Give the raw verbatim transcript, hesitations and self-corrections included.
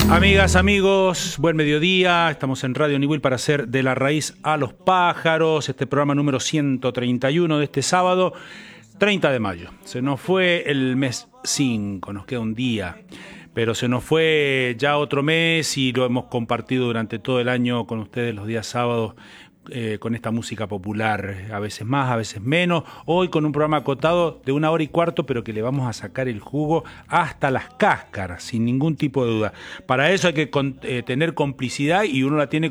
Amigas, amigos, buen mediodía. Estamos en Radio Niwil para hacer De la Raíz a los Pájaros, este programa número ciento treinta y uno de este sábado, treinta de mayo. Se nos fue el mes cinco, nos queda un día, pero se nos fue ya otro mes y lo hemos compartido durante todo el año con ustedes los días sábados. Eh, con esta música popular, a veces más, a veces menos. Hoy con un programa acotado de una hora y cuarto, pero que le vamos a sacar el jugo hasta las cáscaras, sin ningún tipo de duda. Para eso hay que con, eh, tener complicidad, y uno la tiene